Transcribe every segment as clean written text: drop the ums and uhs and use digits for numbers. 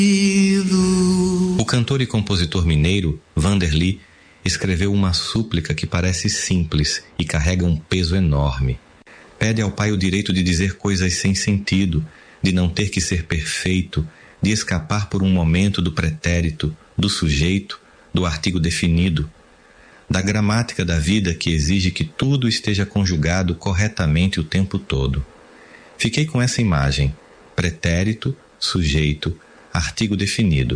O cantor e compositor mineiro Vanderly escreveu uma súplica que parece simples e carrega um peso enorme. Pede ao Pai o direito de dizer coisas sem sentido, de não ter que ser perfeito, de escapar por um momento do pretérito, do sujeito, do artigo definido, da gramática da vida que exige que tudo esteja conjugado corretamente o tempo todo. Fiquei com essa imagem: pretérito, sujeito, artigo definido.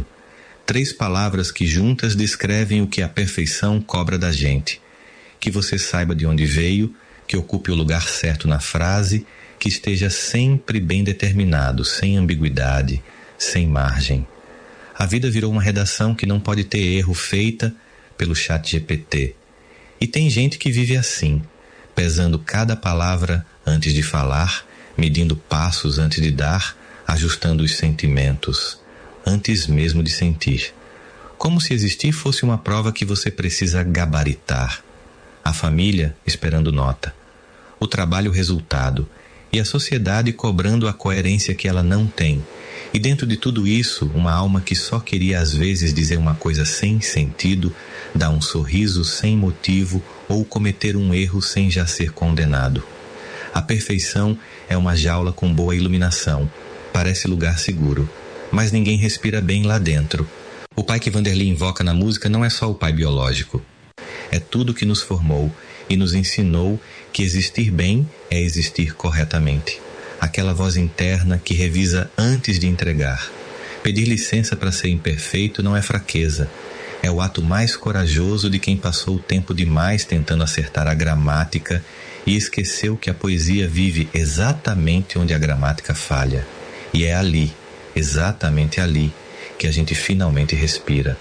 3 palavras que juntas descrevem o que a perfeição cobra da gente. Que você saiba de onde veio, que ocupe o lugar certo na frase, que esteja sempre bem determinado, sem ambiguidade, sem margem. A vida virou uma redação que não pode ter erro, feita pelo ChatGPT. E tem gente que vive assim, pesando cada palavra antes de falar, medindo passos antes de dar, ajustando os sentimentos, antes mesmo de sentir. Como se existir fosse uma prova que você precisa gabaritar. A família esperando nota, o trabalho resultado, e a sociedade cobrando a coerência que ela não tem. E dentro de tudo isso, uma alma que só queria às vezes dizer uma coisa sem sentido, dar um sorriso sem motivo ou cometer um erro sem já ser condenado. A perfeição é uma jaula com boa iluminação, parece lugar seguro, mas ninguém respira bem lá dentro. O pai que Vanderly invoca na música não é só o pai biológico. É tudo que nos formou e nos ensinou que existir bem é existir corretamente. Aquela voz interna que revisa antes de entregar. Pedir licença para ser imperfeito não é fraqueza. É o ato mais corajoso de quem passou o tempo demais tentando acertar a gramática e esqueceu que a poesia vive exatamente onde a gramática falha. E é ali, exatamente ali, que a gente finalmente respira.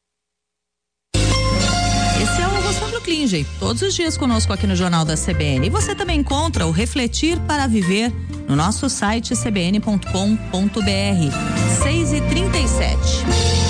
Esse é o Gustavo Klinger, todos os dias conosco aqui no Jornal da CBN. E você também encontra o Refletir para Viver no nosso site cbn.com.br. 6h37.